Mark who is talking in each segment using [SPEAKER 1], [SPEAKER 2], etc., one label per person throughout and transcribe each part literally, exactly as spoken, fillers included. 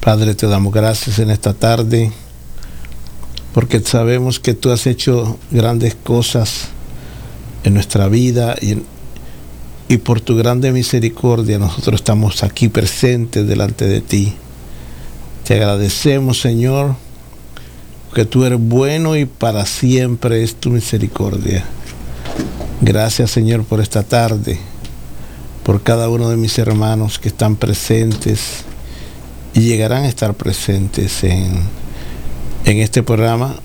[SPEAKER 1] Padre, te damos gracias en esta tarde, porque sabemos que tú has hecho grandes cosas en nuestra vida y, y por tu grande misericordia nosotros estamos aquí presentes delante de ti. Te agradecemos, Señor, que tú eres bueno y para siempre es tu misericordia. Gracias, Señor, por esta tarde, por cada uno de mis hermanos que están presentes y llegarán a estar presentes en, en este programa,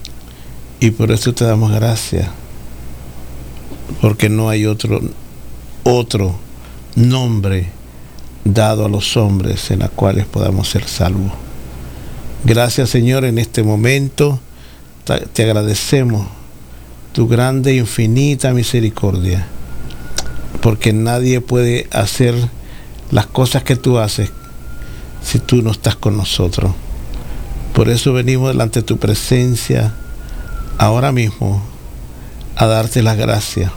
[SPEAKER 1] y por eso te damos gracias, porque no hay otro, otro nombre dado a los hombres en los cuales podamos ser salvos. Gracias, Señor, en este momento te agradecemos tu grande e infinita misericordia, porque nadie puede hacer las cosas que tú haces si tú no estás con nosotros. Por eso venimos delante de tu presencia ahora mismo a darte las gracias,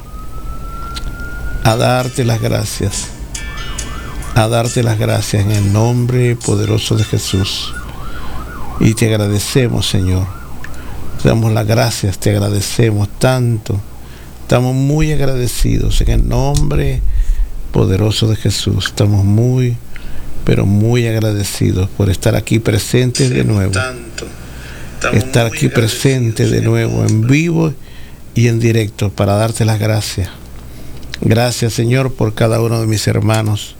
[SPEAKER 1] a darte las gracias, a darte las gracias en el nombre poderoso de Jesús. Y te agradecemos, Señor. Te damos las gracias, te agradecemos tanto. Estamos muy agradecidos en el nombre poderoso de Jesús. Estamos muy, pero muy agradecidos por estar aquí presentes de nuevo. Estar aquí presentes de nuevo, en vivo y en directo, para darte las gracias. Gracias, Señor, por cada uno de mis hermanos,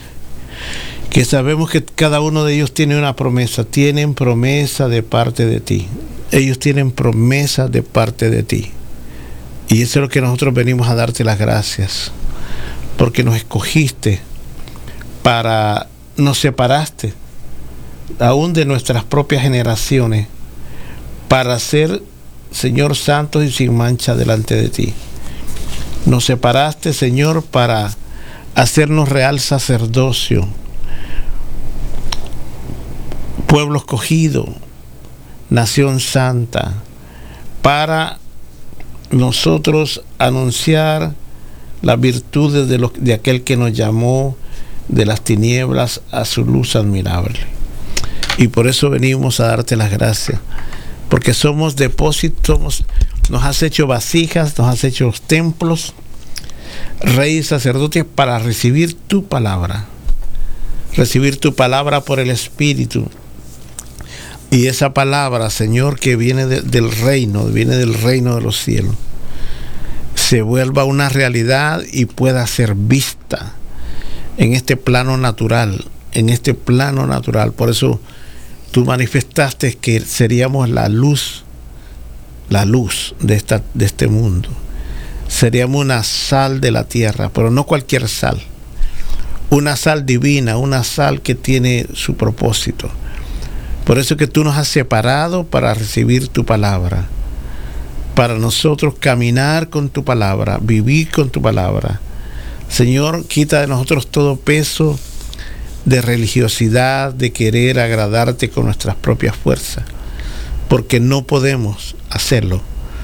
[SPEAKER 1] que sabemos que cada uno de ellos tiene una promesa, tienen promesa de parte de ti. Ellos tienen promesa de parte de ti. Y eso es lo que nosotros venimos a darte las gracias, porque nos escogiste, para, nos separaste, aún de nuestras propias generaciones, para ser, Señor, santos y sin mancha delante de ti. Nos separaste, Señor, para hacernos real sacerdocio, pueblo escogido, nación santa, para nosotros anunciar las virtudes de, lo, de aquel que nos llamó de las tinieblas a su luz admirable. Y por eso venimos a darte las gracias, porque somos depósitos, nos has hecho vasijas, nos has hecho templos, reyes, sacerdotes, para recibir tu palabra, recibir tu palabra por el Espíritu. Y esa palabra, Señor, que viene de, del reino, viene del reino de los cielos, se vuelva una realidad y pueda ser vista en este plano natural, en este plano natural. Por eso tú manifestaste que seríamos la luz, la luz de, esta, de este mundo. Seríamos una sal de la tierra, pero no cualquier sal. Una sal divina, una sal que tiene su propósito. Por eso que tú nos has separado para recibir tu palabra, para nosotros caminar con tu palabra, vivir con tu palabra. Señor, quita de nosotros todo peso de religiosidad, de querer agradarte con nuestras propias fuerzas, porque no podemos hacerlo.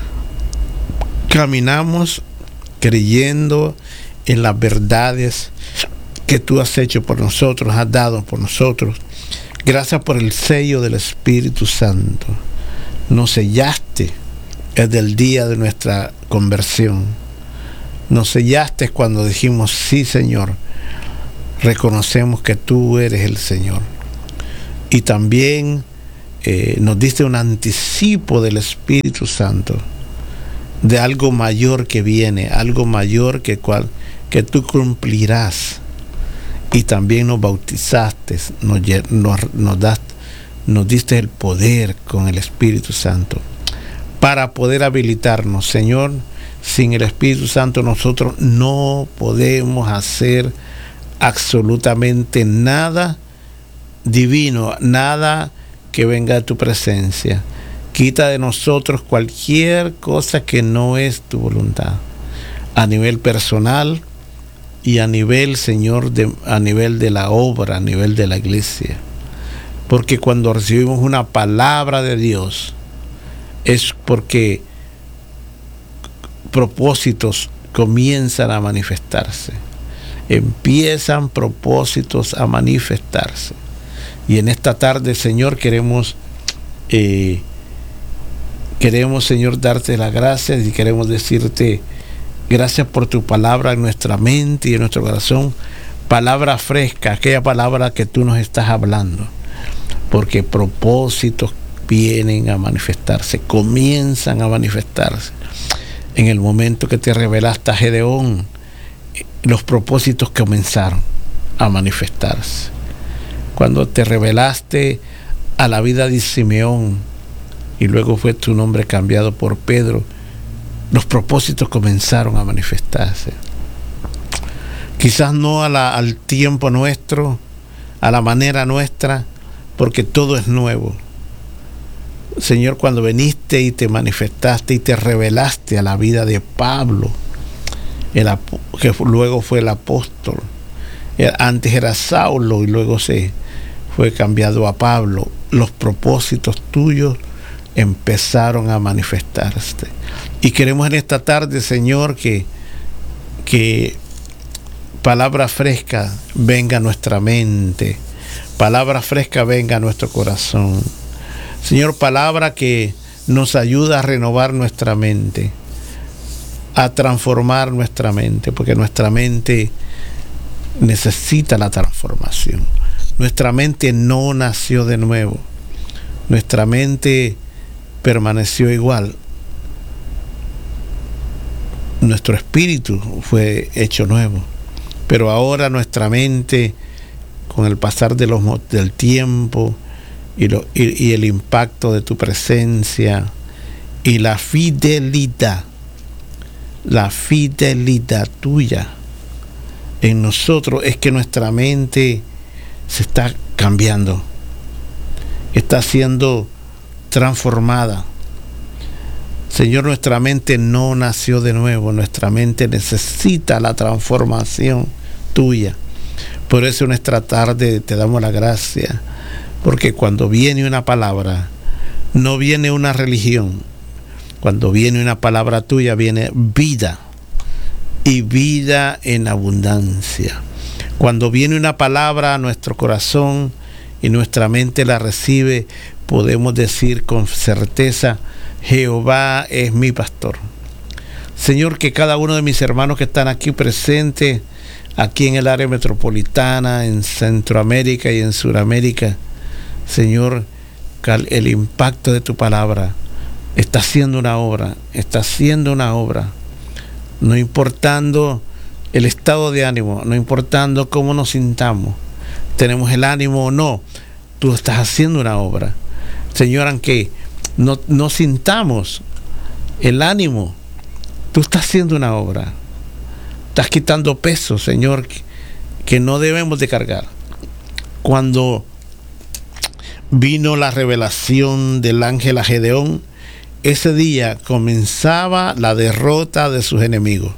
[SPEAKER 1] Caminamos creyendo en las verdades que tú has hecho por nosotros, has dado por nosotros. Gracias por el sello del Espíritu Santo. Nos sellaste desde el día de nuestra conversión. Nos sellaste cuando dijimos, sí, Señor, reconocemos que tú eres el Señor. Y también eh, nos diste un anticipo del Espíritu Santo, de algo mayor que viene, algo mayor que, cual, que tú cumplirás. Y también nos bautizaste, nos, nos, nos, das, nos diste el poder con el Espíritu Santo para poder habilitarnos. Señor, sin el Espíritu Santo nosotros no podemos hacer absolutamente nada divino, nada que venga de tu presencia. Quita de nosotros cualquier cosa que no es tu voluntad, a nivel personal y a nivel, Señor, de, a nivel de la obra, a nivel de la iglesia. Porque cuando recibimos una palabra de Dios, es porque propósitos comienzan a manifestarse. Empiezan propósitos a manifestarse. Y en esta tarde, Señor, queremos, eh, queremos, Señor, darte las gracias y queremos decirte gracias por tu palabra en nuestra mente y en nuestro corazón. Palabra fresca, aquella palabra que tú nos estás hablando. Porque propósitos vienen a manifestarse, comienzan a manifestarse. En el momento que te revelaste a Gedeón, los propósitos comenzaron a manifestarse. Cuando te revelaste a la vida de Simeón y luego fue tu nombre cambiado por Pedro, los propósitos comenzaron a manifestarse. Quizás no a la, al tiempo nuestro, a la manera nuestra, porque todo es nuevo. Señor, cuando viniste y te manifestaste y te revelaste a la vida de Pablo, el, que luego fue el apóstol, antes era Saulo y luego se fue cambiado a Pablo, los propósitos tuyos empezaron a manifestarse. Y queremos en esta tarde, Señor, que, que palabra fresca venga a nuestra mente, palabra fresca venga a nuestro corazón. Señor, palabra que nos ayuda a renovar nuestra mente, a transformar nuestra mente, porque nuestra mente necesita la transformación. Nuestra mente no nació de nuevo. Nuestra mente permaneció igual. Nuestro espíritu fue hecho nuevo. Pero ahora nuestra mente, con el pasar de los, del tiempo y, lo, y, y el impacto de tu presencia y la fidelidad, la fidelidad tuya en nosotros, es que nuestra mente se está cambiando, está siendo transformada. Señor, nuestra mente no nació de nuevo, nuestra mente necesita la transformación tuya. Por eso en esta tarde te damos la gracia, porque cuando viene una palabra, no viene una religión. Cuando viene una palabra tuya, viene vida, y vida en abundancia. Cuando viene una palabra a nuestro corazón y nuestra mente la recibe, podemos decir con certeza: Jehová es mi pastor. Señor, que cada uno de mis hermanos que están aquí presentes, aquí en el área metropolitana, en Centroamérica y en Sudamérica, Señor, el impacto de tu palabra está haciendo una obra, está haciendo una obra, no importando el estado de ánimo, no importando cómo nos sintamos, tenemos el ánimo o no, tú estás haciendo una obra. Señor, aunque no, no sintamos el ánimo, tú estás haciendo una obra. Estás quitando peso, Señor, que, que no debemos de cargar. Cuando vino la revelación del ángel a Gedeón, ese día comenzaba la derrota de sus enemigos.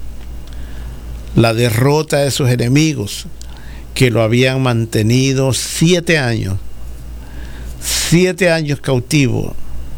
[SPEAKER 1] La derrota de sus enemigos que lo habían mantenido siete años. Siete años cautivo.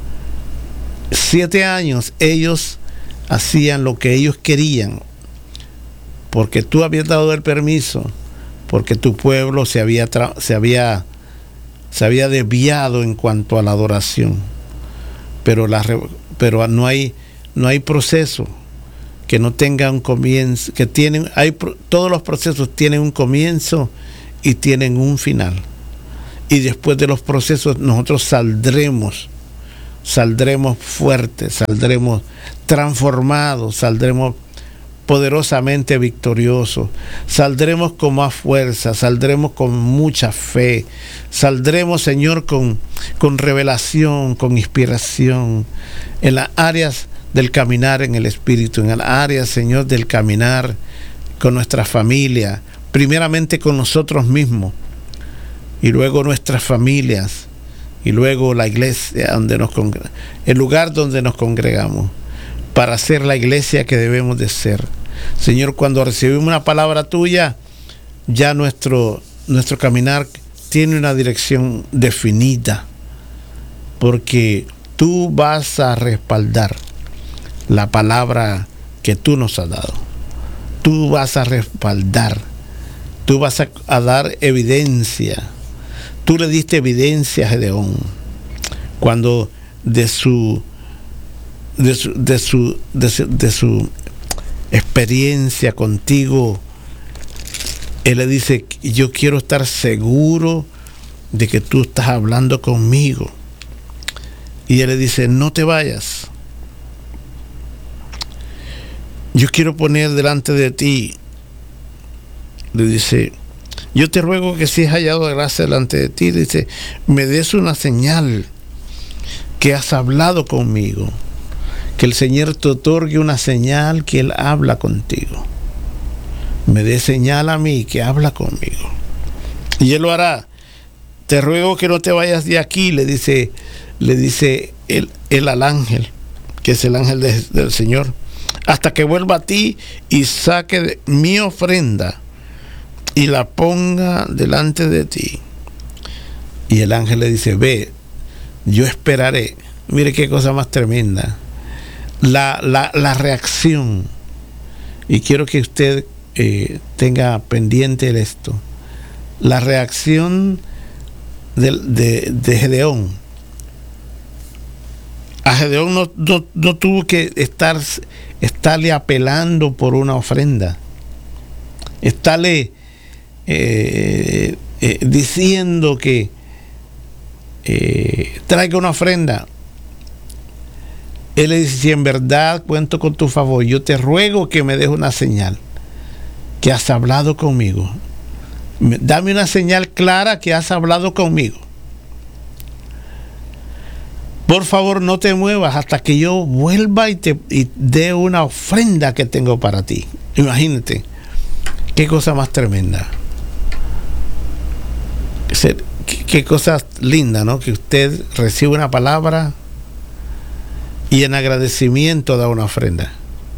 [SPEAKER 1] Siete años ellos hacían lo que ellos querían, porque tú habías dado el permiso, porque tu pueblo se había, tra- se había, se había desviado en cuanto a la adoración. Pero, la, pero no hay, no hay proceso que no tenga un comienzo, que tienen, hay, todos los procesos tienen un comienzo y tienen un final. Y después de los procesos nosotros saldremos, saldremos fuertes, saldremos transformados, saldremos poderosamente victoriosos, saldremos con más fuerza, saldremos con mucha fe, saldremos, Señor, con, con revelación, con inspiración, en las áreas del caminar en el Espíritu, en las áreas, Señor, del caminar con nuestra familia, primeramente con nosotros mismos, y luego nuestras familias, y luego la iglesia, donde nos congre- el lugar donde nos congregamos, para ser la iglesia que debemos de ser. Señor, cuando recibimos una palabra tuya, ya nuestro, nuestro caminar tiene una dirección definida, porque tú vas a respaldar la palabra que tú nos has dado. Tú vas a respaldar, tú vas a, a dar evidencia, tú le diste evidencia a Gedeón cuando de su de su, de su, de su, de su experiencia contigo, él le dice: yo quiero estar seguro de que tú estás hablando conmigo. Y él le dice: no te vayas, yo quiero poner delante de ti, le dice, yo te ruego que si es hallado gracia delante de ti, le dice, me des una señal que has hablado conmigo, que el Señor te otorgue una señal que Él habla contigo. Me dé señal a mí que habla conmigo. Y Él lo hará. Te ruego que no te vayas de aquí, le dice, le dice él, él al ángel, que es el ángel de, del Señor, hasta que vuelva a ti y saque de mi ofrenda y la ponga delante de ti. Y el ángel le dice: ve, yo esperaré. Mire qué cosa más tremenda. La, la, la reacción. Y quiero que usted eh, tenga pendiente de esto. La reacción de, de, de Gedeón. A Gedeón no, no, no tuvo que estar, estarle apelando por una ofrenda. Estarle eh, eh, diciendo que eh, traiga una ofrenda. Él le dice: si en verdad cuento con tu favor, yo te ruego que me des una señal, que has hablado conmigo. Dame una señal clara que has hablado conmigo. Por favor, no te muevas hasta que yo vuelva y te y dé una ofrenda que tengo para ti. Imagínate, qué cosa más tremenda. Qué, qué cosa linda, ¿no? Que usted reciba una palabra y en agradecimiento da una ofrenda.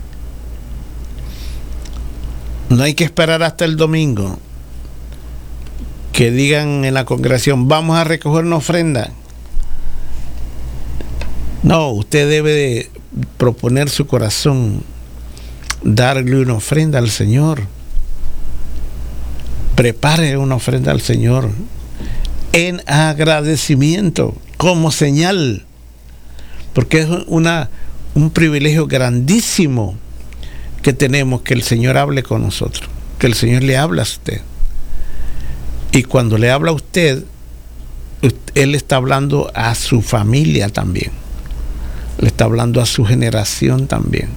[SPEAKER 1] No hay que esperar hasta el domingo que digan en la congregación: vamos a recoger una ofrenda. No, usted debe de proponer su corazón, darle una ofrenda al Señor. Prepare una ofrenda al Señor en agradecimiento, como señal, porque es una, un privilegio grandísimo que tenemos, que el Señor hable con nosotros, que el Señor le habla a usted. Y cuando le habla a usted, Él está hablando a su familia también. Le está hablando a su generación también.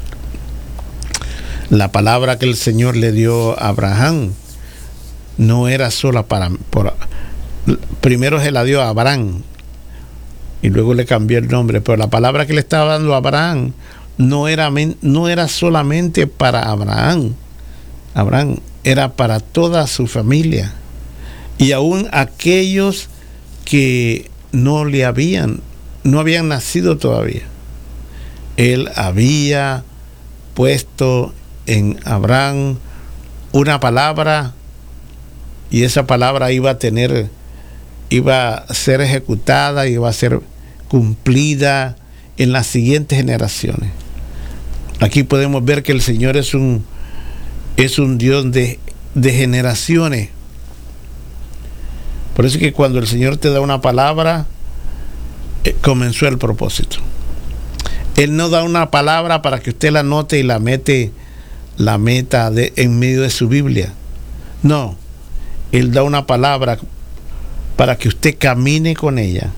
[SPEAKER 1] La palabra que el Señor le dio a Abraham no era sola para... Por, primero se la dio a Abraham y luego le cambió el nombre, pero la palabra que le estaba dando a Abraham no era, no era solamente para Abraham. Abraham era para toda su familia. Y aún aquellos que no le habían, no habían nacido todavía. Él había puesto en Abraham una palabra, y esa palabra iba a tener, iba a ser ejecutada, iba a ser cumplida en las siguientes generaciones. Aquí podemos ver que el Señor es un, es un Dios de, de generaciones. Por eso es que cuando el Señor te da una palabra, eh, comenzó el propósito. Él no da una palabra para que usted la note y la mete, la meta de, en medio de su Biblia. No, Él da una palabra para que usted camine con ella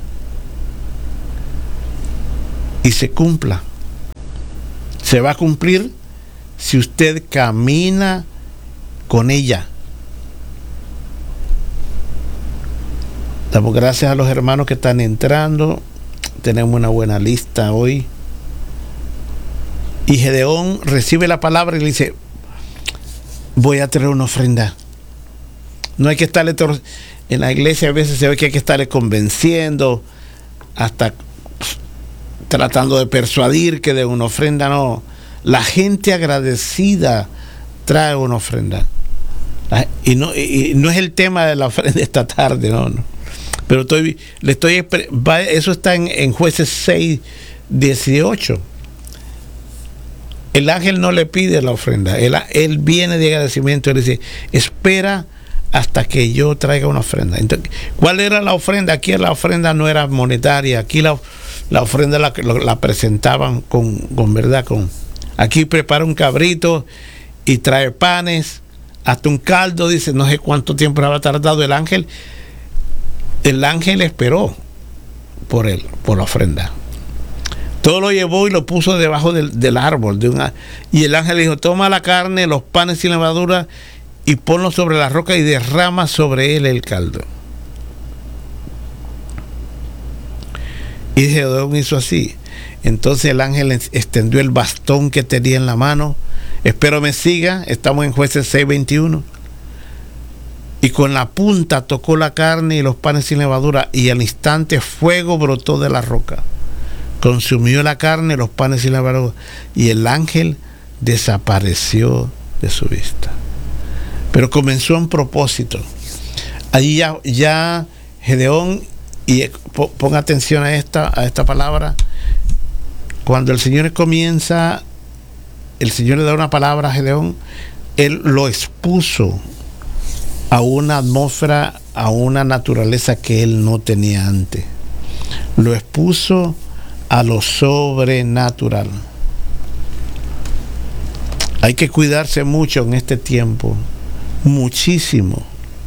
[SPEAKER 1] y se cumpla. Se va a cumplir si usted camina con ella. Damos gracias a los hermanos que están entrando. Tenemos una buena lista hoy. Y Gedeón recibe la palabra y le dice: voy a traer una ofrenda. No hay que estarle tor- en la iglesia a veces se ve que hay que estarle convenciendo, hasta tratando de persuadir que de una ofrenda. No, la gente agradecida trae una ofrenda. La, y, no, y no es el tema de la ofrenda esta tarde, no, no. Pero estoy, le estoy, eso está en, en Jueces seis, dieciocho. El ángel no le pide la ofrenda, él, él viene de agradecimiento, él dice: espera hasta que yo traiga una ofrenda. Entonces, ¿cuál era la ofrenda? Aquí la ofrenda no era monetaria, aquí la, la ofrenda la, la presentaban con, con verdad, con aquí prepara un cabrito y trae panes, hasta un caldo, dice, no sé cuánto tiempo había tardado el ángel. El ángel esperó por él, por la ofrenda. Todo lo llevó y lo puso debajo del, del árbol. De una, y el ángel dijo, toma la carne, los panes sin levadura y ponlo sobre la roca y derrama sobre él el caldo. Y Gedeón hizo así. Entonces el ángel extendió el bastón que tenía en la mano. Espero me siga, estamos en Jueces seis veintiuno. Y con la punta tocó la carne y los panes sin levadura, y al instante fuego brotó de la roca. Consumió la carne, los panes sin levadura, y el ángel desapareció de su vista. Pero comenzó un propósito. Allí ya, ya Gedeón, y ponga atención a esta, a esta palabra, cuando el Señor comienza, el Señor le da una palabra a Gedeón, Él lo expuso a una atmósfera, a una naturaleza que él no tenía antes. Lo expuso a lo sobrenatural. Hay que cuidarse mucho en este tiempo, muchísimo.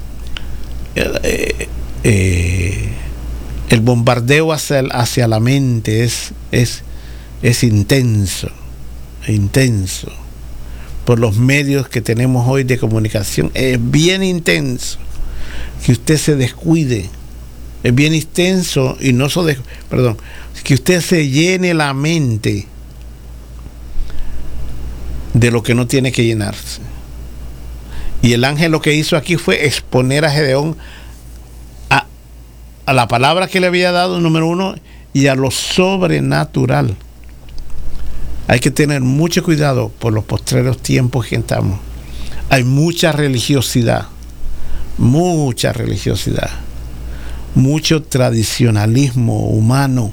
[SPEAKER 1] Eh, eh, el bombardeo hacia, hacia la mente es, es, es intenso, intenso. Por los medios que tenemos hoy de comunicación, es bien intenso. Que usted se descuide, es bien intenso y no so de, perdón, que usted se llene la mente de lo que no tiene que llenarse. Y el ángel lo que hizo aquí fue exponer a Gedeón a, a la palabra que le había dado, número uno, y a lo sobrenatural. Hay que tener mucho cuidado por los postreros tiempos que estamos. Hay mucha religiosidad, mucha religiosidad, mucho tradicionalismo humano,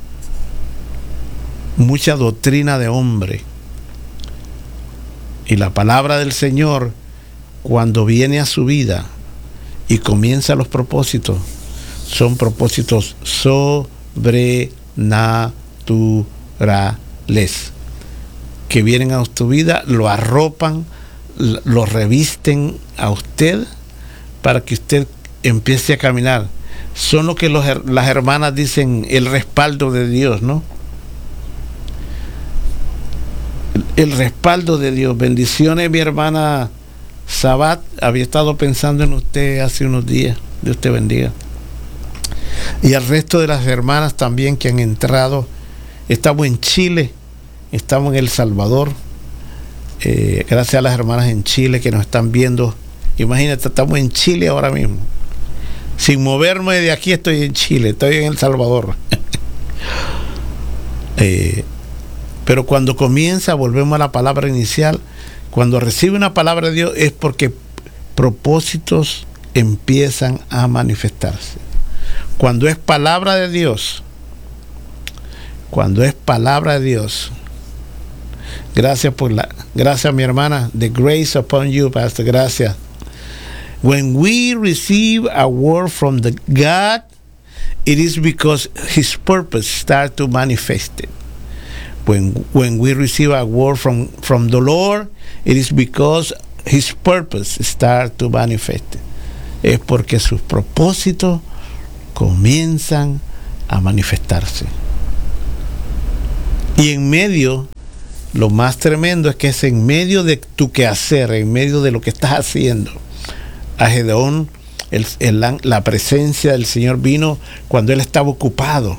[SPEAKER 1] mucha doctrina de hombre. Y la palabra del Señor, cuando viene a su vida y comienza los propósitos, son propósitos sobrenaturales que vienen a tu vida, lo arropan, lo revisten a usted para que usted empiece a caminar. Son lo que los, las hermanas dicen, el respaldo de Dios, ¿no? El, el respaldo de Dios. Bendiciones, mi hermana Sabat. Había estado pensando en usted hace unos días. Dios te bendiga. Y al resto de las hermanas también que han entrado. Estamos en Chile, estamos en El Salvador. Eh, gracias a las hermanas en Chile que nos están viendo. Imagínate, estamos en Chile ahora mismo. Sin moverme de aquí estoy en Chile, estoy en El Salvador. eh, pero cuando comienza, volvemos a la palabra inicial, cuando recibe una palabra de Dios es porque propósitos empiezan a manifestarse. Cuando es palabra de Dios, cuando es palabra de Dios, gracias por la, gracias mi hermana, the grace upon you, Pastor, gracias. When we receive a word from the God, it is because His purpose starts to manifest it. When when we receive a word from, from the Lord, it is because His purpose starts to manifest it. Es porque sus propósitos comienzan a manifestarse. Y en medio, lo más tremendo es que es en medio de tu quehacer, en medio de lo que estás haciendo. A Gedeón, el, el, la presencia del Señor vino cuando él estaba ocupado,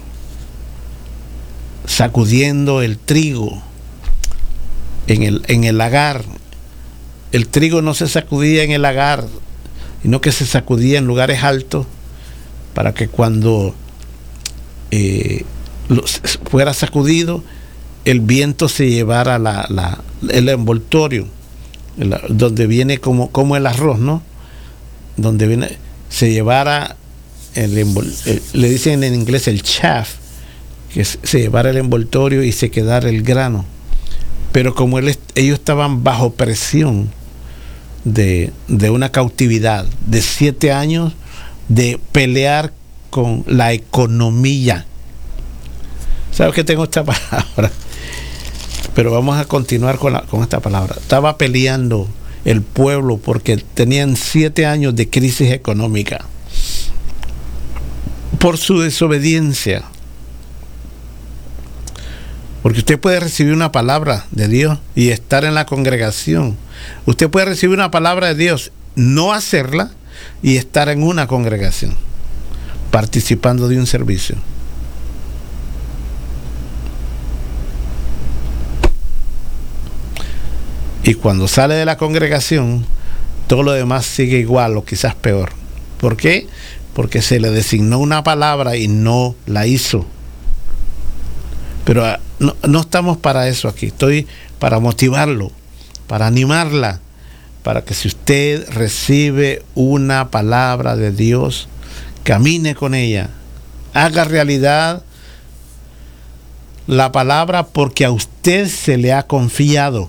[SPEAKER 1] sacudiendo el trigo en el, en el lagar. El trigo no se sacudía en el lagar, sino que se sacudía en lugares altos para que cuando eh, fuera sacudido, el viento se llevara la, la, el envoltorio, el, donde viene como, como el arroz, ¿no? Donde viene, se llevara el, el, le dicen en inglés el chaff, que se llevara el envoltorio y se quedara el grano. Pero como él, ellos estaban bajo presión, de, de una cautividad, de siete años de pelear con la economía. ¿Sabes que tengo esta palabra? Pero vamos a continuar con, la, con esta palabra. Estaba peleando el pueblo porque tenían siete años de crisis económica por su desobediencia. Porque usted puede recibir una palabra de Dios y estar en la congregación. Usted puede recibir una palabra de Dios, no hacerla y estar en una congregación, participando de un servicio. Y cuando sale de la congregación, todo lo demás sigue igual o quizás peor. ¿Por qué? Porque se le designó una palabra y no la hizo. Pero no, no estamos para eso aquí. Estoy para motivarlo, para animarla, para que si usted recibe una palabra de Dios, camine con ella, haga realidad la palabra porque a usted se le ha confiado.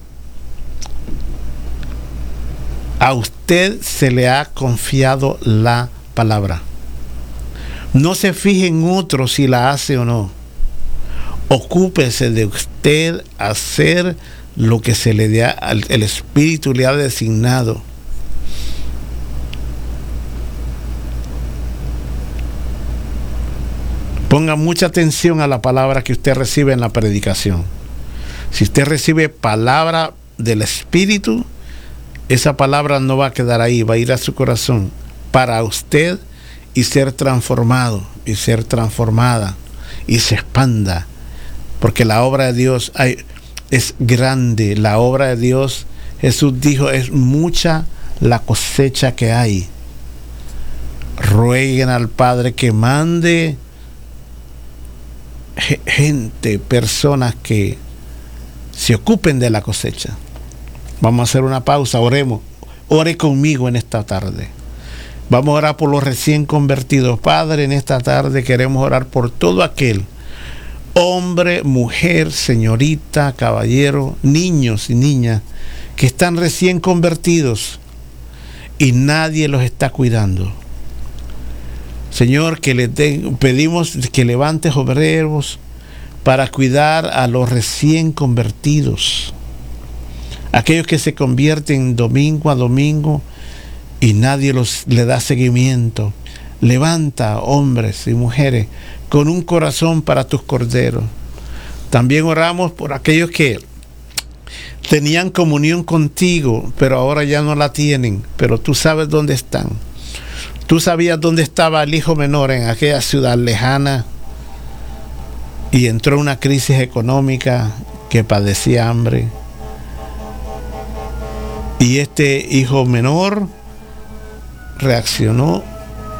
[SPEAKER 1] A usted se le ha confiado la palabra. No se fije en otro si la hace o no. Ocúpese de usted hacer lo que se le da, el Espíritu le ha designado. Ponga mucha atención a la palabra que usted recibe en la predicación. Si usted recibe palabra del Espíritu, esa palabra no va a quedar ahí, va a ir a su corazón para usted y ser transformado y ser transformada y se expanda, porque la obra de Dios hay, es grande. La obra de Dios, Jesús dijo, es mucha la cosecha que hay. Rueguen al Padre que mande gente, personas que se ocupen de la cosecha. Vamos a hacer una pausa, oremos. Ore conmigo en esta tarde. Vamos a orar por los recién convertidos. Padre, en esta tarde queremos orar por todo aquel, hombre, mujer, señorita, caballero, niños y niñas, que están recién convertidos y nadie los está cuidando. Señor, que le den, pedimos que levantes obreros para cuidar a los recién convertidos. Aquellos que se convierten domingo a domingo y nadie los le da seguimiento. Levanta hombres y mujeres con un corazón para tus corderos. También oramos por aquellos que tenían comunión contigo, pero ahora ya no la tienen, pero tú sabes dónde están. Tú sabías dónde estaba el hijo menor en aquella ciudad lejana y entró una crisis económica que padecía hambre. Y este hijo menor reaccionó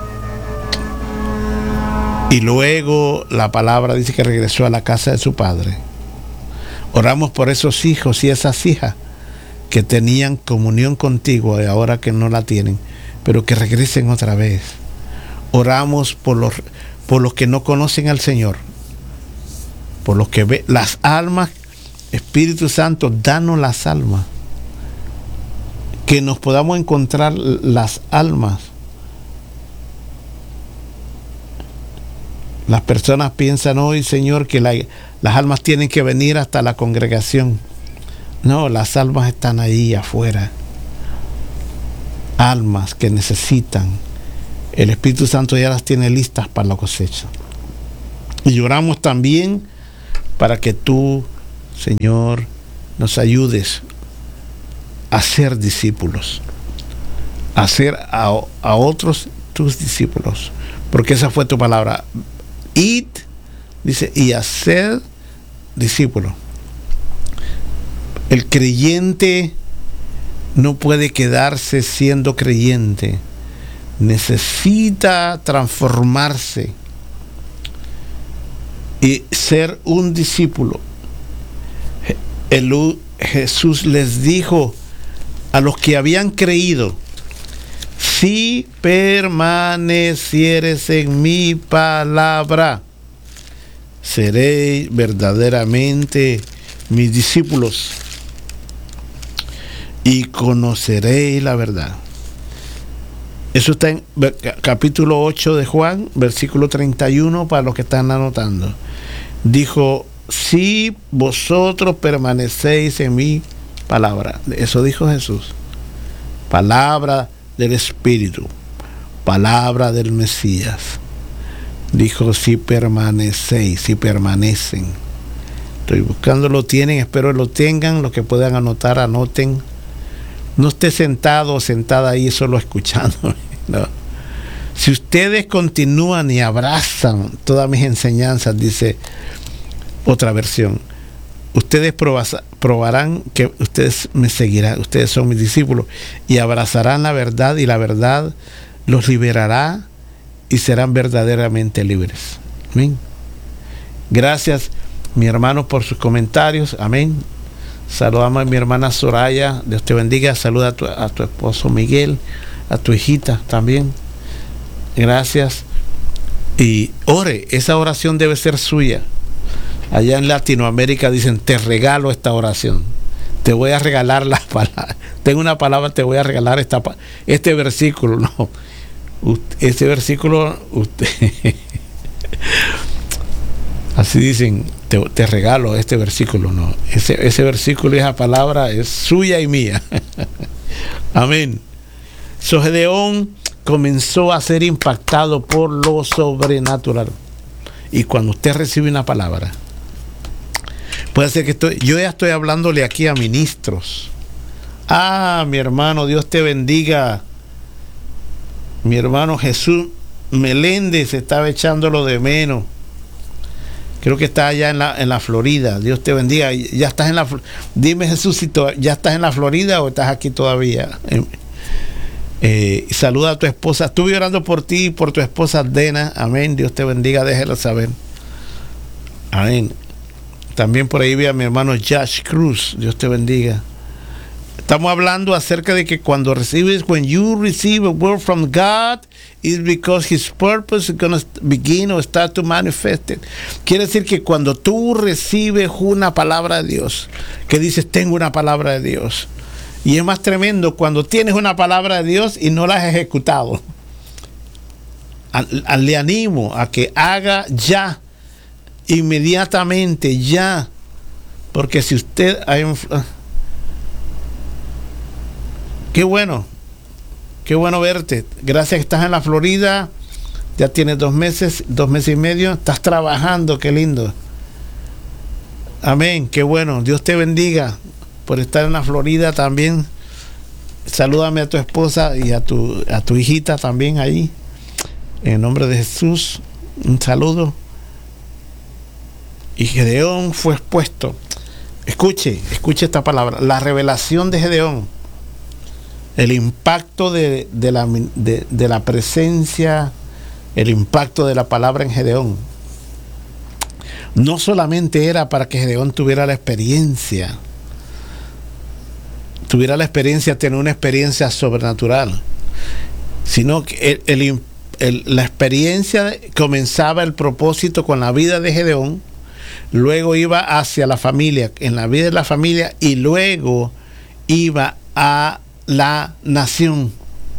[SPEAKER 1] y luego la palabra dice que regresó a la casa de su padre. Oramos por esos hijos y esas hijas que tenían comunión contigo y ahora que no la tienen, pero que regresen otra vez. Oramos por los, por los que no conocen al Señor, por los que ven las almas. Espíritu Santo, danos las almas, que nos podamos encontrar las almas. Las personas piensan hoy, Señor, que la, las almas tienen que venir hasta la congregación. No, las almas están ahí afuera. Almas que necesitan. El Espíritu Santo ya las tiene listas para la cosecha. Y oramos también para que tú, Señor, nos ayudes a ser discípulos, a hacer a, a otros tus discípulos, porque esa fue tu palabra. Id, dice, y hacer discípulos. El creyente no puede quedarse siendo creyente, necesita transformarse y ser un discípulo. El, Jesús les dijo a los que habían creído: si permanecieres en mi palabra, seréis verdaderamente mis discípulos, y conoceréis la verdad. Eso está en capítulo ocho de Juan, versículo treinta y uno, para los que están anotando. Dijo, si vosotros permanecéis en mi palabra. Eso dijo Jesús. Palabra del Espíritu, palabra del Mesías. Dijo, si permanecéis, si permanecen. Estoy buscando, lo tienen, espero lo tengan, los que puedan anotar, anoten. No esté sentado o sentada ahí solo escuchando. No. Si ustedes continúan y abrazan todas mis enseñanzas, dice otra versión, ustedes probarán que ustedes me seguirán, ustedes son mis discípulos y abrazarán la verdad y la verdad los liberará y serán verdaderamente libres. Amén. Gracias, mi hermano, por sus comentarios. Amén. Saludamos a mi hermana Soraya, Dios te bendiga. Saluda a tu, a tu esposo Miguel, a tu hijita también. Gracias. Y ore, esa oración debe ser suya. Allá en Latinoamérica dicen, te regalo esta oración. Te voy a regalar la palabra. Tengo una palabra, te voy a regalar esta, este versículo. No, este versículo, usted, así dicen, te, te regalo este versículo. No, ese, ese versículo y esa palabra es suya y mía. Amén. So, Gedeón comenzó a ser impactado por lo sobrenatural. Y cuando usted recibe una palabra, puede ser que estoy, yo ya estoy hablándole aquí a ministros. Ah, mi hermano, Dios te bendiga. Mi hermano Jesús Meléndez estaba echándolo de menos. Creo que está allá en la, en la Florida. Dios te bendiga. Ya estás en la, dime, Jesús, si to, ya estás en la Florida o estás aquí todavía. Eh, saluda a tu esposa. Estuve orando por ti y por tu esposa Dena. Amén. Dios te bendiga. Déjela saber. Amén. También por ahí vi a mi hermano Josh Cruz. Dios te bendiga. Estamos hablando acerca de que cuando recibes, when you receive a word from God, it's because His purpose is going to begin or start to manifest it. Quiere decir que cuando tú recibes una palabra de Dios, que dices, tengo una palabra de Dios, y es más tremendo cuando tienes una palabra de Dios y no la has ejecutado. A, a, le animo a que haga ya, inmediatamente, ya, porque si usted hay un, qué bueno, qué bueno verte. Gracias que estás en la Florida, ya tienes dos meses, dos meses y medio, estás trabajando, qué lindo. Amén, qué bueno. Dios te bendiga por estar en la Florida también. Salúdame a tu esposa y a tu, a tu hijita también ahí. En el nombre de Jesús, un saludo. Y Gedeón fue expuesto. Escuche, escuche esta palabra. La revelación de Gedeón. El impacto de, de, la, de, de la presencia, el impacto de la palabra en Gedeón. No solamente era para que Gedeón tuviera la experiencia, tuviera la experiencia de tener una experiencia sobrenatural, sino que el, el, el, la experiencia comenzaba el propósito con la vida de Gedeón, luego iba hacia la familia, en la vida de la familia, y luego iba a la nación.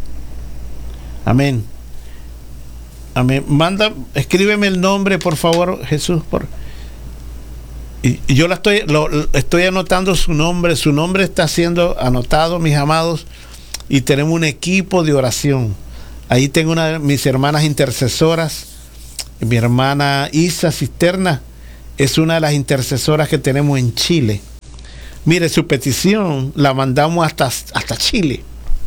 [SPEAKER 1] Amén. Amén. Manda, escríbeme el nombre, por favor, Jesús, por y, y yo la estoy lo, estoy anotando su nombre, su nombre está siendo anotado, mis amados, y tenemos un equipo de oración. Ahí tengo una de mis hermanas intercesoras, mi hermana Isa Cisterna es una de las intercesoras que tenemos en Chile. Mire, su petición la mandamos hasta, hasta Chile.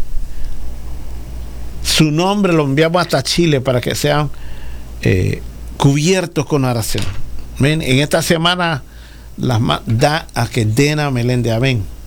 [SPEAKER 1] Su nombre lo enviamos hasta Chile para que sean eh, cubiertos con oración. Amén. En esta semana las da a que Dena Meléndez. Amén.